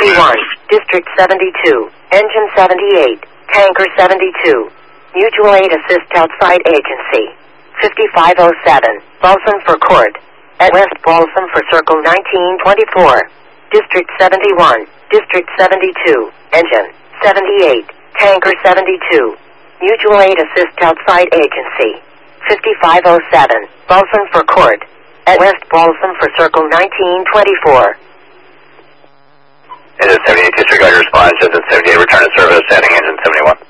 71, District 72, Engine 78, Tanker 72. Mutual Aid Assist Outside Agency. 5507, Balsam for Court. At West Balsam for Circle 1924. District 71, District 72, Engine 78, Tanker 72. Mutual Aid Assist Outside Agency. 5507, Balsam for Court. At West Balsam for Circle 1924. Engine 78, District, got your response. Engine 78, return to service, heading Engine 71.